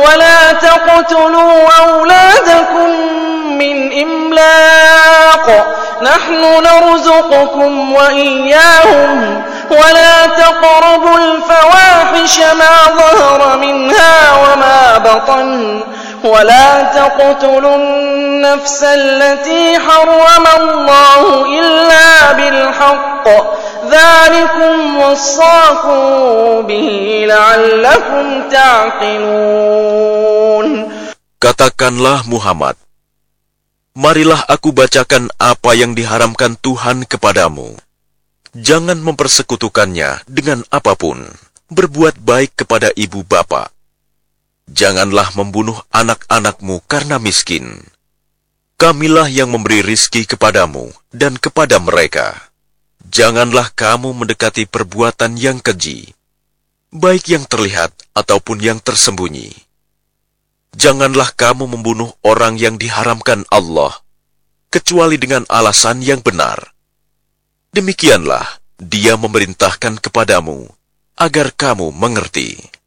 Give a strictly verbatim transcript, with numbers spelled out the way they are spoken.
ولا تقتلوا أولادكم من إملاق نحن نرزقكم وإياهم ولا تقربوا الفواحش ما ظهر منها وما بطن ولا تقتلوا النفس التي حرم الله إلا بالحق ذلكم وصاكم به لعلكم تعقلون. Katakanlah Muhammad, marilah aku bacakan apa yang diharamkan Tuhan kepadamu. Jangan mempersekutukannya dengan apapun. Berbuat baik kepada ibu bapa. Janganlah membunuh anak-anakmu karena miskin. Kamilah yang memberi rizki kepadamu dan kepada mereka. Janganlah kamu mendekati perbuatan yang keji, baik yang terlihat ataupun yang tersembunyi. Janganlah kamu membunuh orang yang diharamkan Allah, kecuali dengan alasan yang benar. Demikianlah Dia memerintahkan kepadamu, agar kamu mengerti.